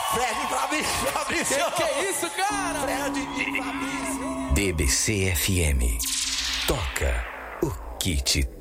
Fred Fabrício. Que é isso, cara? Fred Fabrício. BBC FM. Toca o que te